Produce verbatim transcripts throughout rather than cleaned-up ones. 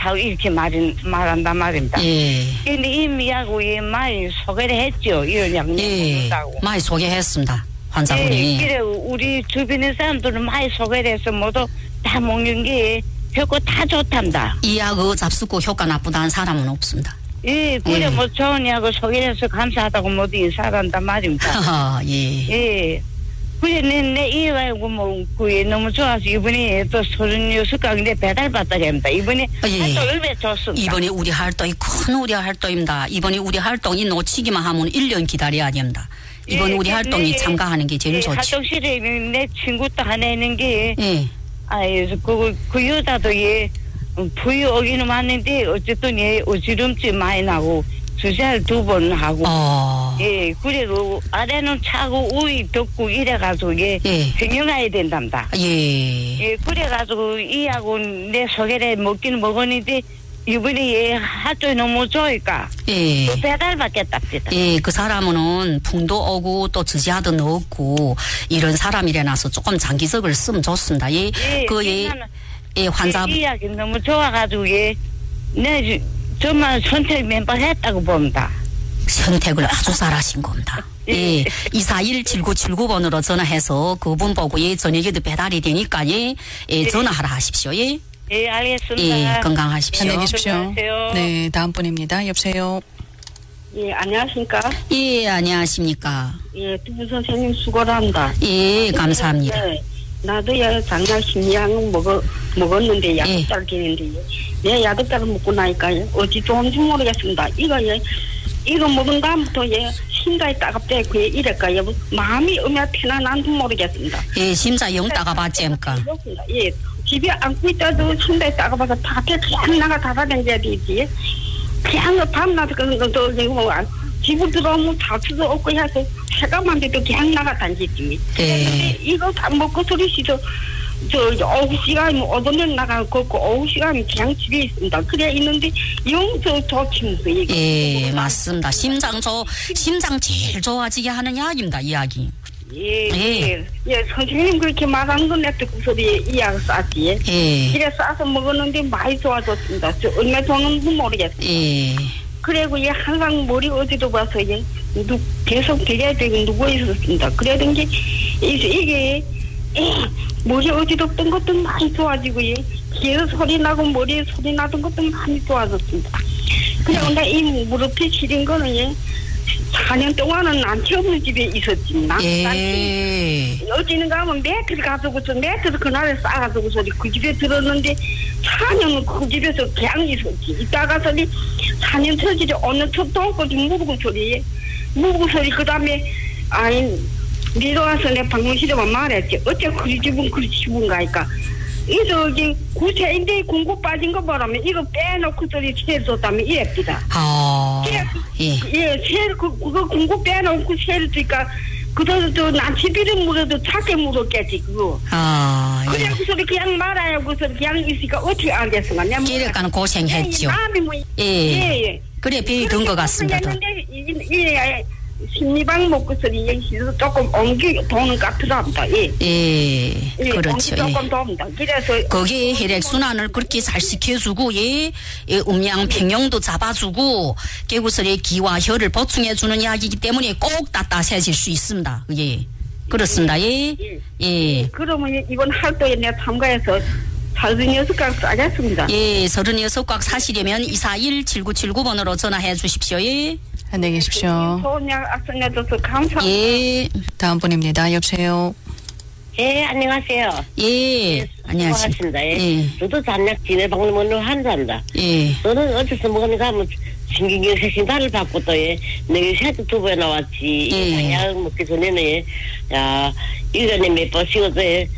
하고 이렇게 말인, 말한단 말입니다. 예. 근데 이미하고 이 많이 소개를 했죠. 이런 양념 예. 먹는다고. 많이 소개했습니다. 환자분이. 예, 그래 우리 주변의 사람들은 많이 소개를 해서 모두 다 먹는 게 별거 다 좋단다. 이 약 그 잡숫고 효과 나쁘다는 사람은 없습니다. 예, 그래 예. 뭐 좋은 약을 소개를 해서 감사하다고 모두 인사를 한단 말입니다. 하하, 예. 예. 그래, 내, 내, 이와이고, 뭐, 그게 너무 좋아서, 이번에 또 서른여섯 강인데 배달받다가 합니다. 이번에, 예. 활동 얼마나 좋습니다. 이번에 우리 활동이 큰 우리 활동입니다. 이번에 우리 활동이 놓치기만 하면 일 년 기다려야 됩니다. 이번 예, 우리 그, 활동이 네, 참가하는 게 제일 예, 좋지. 활동실에 내 친구도 하나 있는 게, 예. 아유, 그, 그 여자도 예, 부유 오기는 왔는데, 어쨌든 예, 어지럼증 많이 나고, 주사를 두 번 하고, 어. 예, 그리고 아래는 차고 우위 덥고 이래가지고, 예, 예. 병영해야 된답니다. 예. 예, 그래가지고 이 하고 내 소개를 먹기는 먹었는데 이번에 예, 하도 너무 좋으니까 예. 또 배달받겠답니다. 예, 그 사람은 풍도 오고 또 지지하도 넣었고 이런 사람이라서 조금 장기적을 쓰면 좋습니다. 예, 예, 그 예, 나는 예, 환자 예, 이야기 너무 좋아가지고 예, 내 정말 선택 멤버 했다고 봅니다. 선택을 아주 잘하신 겁니다. 예, 이사일 칠구칠구 번으로 전화해서 그분 보고 예, 저녁에도 배달이 되니까 예, 예, 전화하라 하십시오. 예. 예, 알겠습니다. 예, 건강하십시오. 안녕히 계십시오. 안녕하세요. 네, 다음 분입니다. 여보세요. 예, 안녕하십니까? 예, 안녕하십니까. 예, 두부 선생님 수고를 한다. 예, 감사합니다. 네, 나도 야, 작년 심리약 먹어, 먹었는데, 예. 야득달 되는데, 내 야득달을 먹고 나니까, 어찌 좋은지 모르겠습니다. 이거, 예, 이거 먹은 다음부터, 예, 심장이 따갑대, 그에 이럴까, 예, 마음이 얼마나 편안한지 모르겠습니다. 예, 심자 영 따가봤잼까. 그렇습니다. 예, 집에 안고 있다도 심장이 따가봐서 밖에 그냥 나가 달아다녀야 되지. 그냥 밤낮 그런 것도 뭐 집을 들어오면 자수도 없고 해서 해가만 돼도 그냥 나가 다니지. 예. 근데 이거 다 먹고 소리 씨도 저 오후 시간 오전에 나가고 오후 시간 그냥 집에 있습니다. 그래 있는데 영저 좋지 뭐 이게. 예, 맞습니다. 심장 조, 심장 제일 좋아지게 하는 약입니다, 이 약이. 예, 예. 예, 예, 선생님 그렇게 말하는 건 내 듣고 소리 이야기 쌌지. 예. 이래 싸서 먹었는데 많이 좋아졌습니다. 저 얼마 좋은지 모르겠어요. 예. 그리고 얘 항상 머리 어디도 봐서 얘 누, 계속 데려야 되고 누워 있었습니다. 그러던 게 이제 이게 에, 머리 어디도 없던 것도 많이 좋아지고 얘 귀에 소리 나고 머리에 소리 나던 것도 많이 좋아졌습니다. 그리고 나 이 무릎이 시린 거는 얘 사 년 동안은 난치 없는 집에 있었지. 난, 예. 어디는 가면 매트를 가지고서 매트를 그날에 싸가지고서 그 집에 들었는데 사 년은 그 집에서 그냥 있었지. 이따가서니 사 년 터지리 어느 척도 없고 무르고 소리 무르고 소리 그 다음에 아니 내려와서 내 방문실에만 말했지. 어째 그리 집은 그리 집은가니까 이 저기 구세인데 공구 빠진 거 보라면 이거 빼놓고 소리 세줬다면 이랬다. 아, 예. 예, 세 그, 그거 공구 빼놓고 세를 주니까 그도 저 난치비를 물어도 작게 물었겠지 그거. 아, 예. 그래 그 소리 그냥 말아요. 그 소리 그냥 있으니까 어떻게 알겠어가. 기력가는 고생했죠. 마음이 뭐 예. 예, 예. 그래, 배이 든 것 같습니다. 고생했는데 이- 이- 예, 심리방 먹고 소리 얘기해서 조금 옮기 도는 것 같더랍니다. 예. 예, 예, 그렇죠. 옮기 예. 조금 돕니다. 그래서 거기에 혈액순환을 그렇게 잘 시켜주고, 예, 예 음양 평형도 잡아주고, 개구설의 기와 혈을 보충해주는 약이기 때문에 꼭 따뜻해질 수 있습니다. 예. 그렇습니다. 예. 예. 그러면 이번 활동에 내가 참가해서 서른여섯 강 싸겠습니다. 예, 서른여섯 꽉 사시려면 이사일 칠구칠구 번으로 전화해 주십시오. 예. 안녕히 계십시오. 좋은 약 악성해줘서 감사합니다. 예. 다음 분입니다. 여보세요. 예, 안녕하세요. 예. 안녕하십니까. 수고하십니다. 예. 예. 저도 잔약 진해 방문을 한답니다. 예. 저는 어디서 먹으니까 뭐 신경경 신달을 받고 또 예, 내가 새도 두 번 나왔지. 예. 약 먹기 전에는 예, 야, 일 년에 몇 번씩도 예,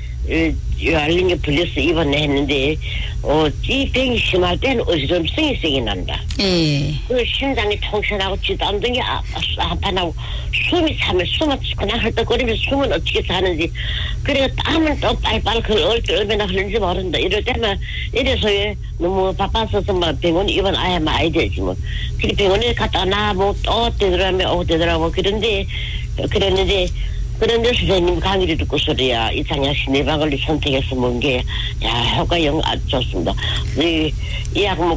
이 알린 게 불려서 입원을 했는데, 어, 이 병이 심할 때는 어지럼증이 세게 난다. 예. 그 심장이 통신하고 쥐도 안 든게 아파나고 숨이 차면 숨은 그냥 헐떡거리면서 숨은 어떻게 사는지 그래 땀은 또 빨빨 그 얼굴 얼마나 흐르는지 모른다. 이럴 때만 이래서 예, 너무 바빠서서 막 병원 입원 아예 마야 되지 뭐. 그래 병원에 갔다 나뭐 또 되더라면 오 되더라고 그런데 그랬는데 그런데 선생님 강의를 듣고 소리야 이상약 내방을 선택해서 먹은 게 야 효과 영 아주 좋습니다. 이 약